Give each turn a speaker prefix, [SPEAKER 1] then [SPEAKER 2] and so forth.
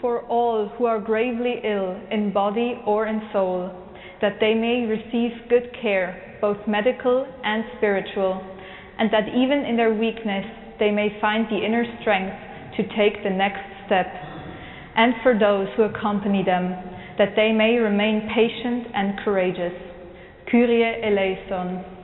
[SPEAKER 1] for all who are gravely ill in body or in soul, that they may receive good care, both medical and spiritual, and that even in their weakness they may find the inner strength to take the next step. And for those who accompany them, that they may remain patient and courageous. Kyrie eleison.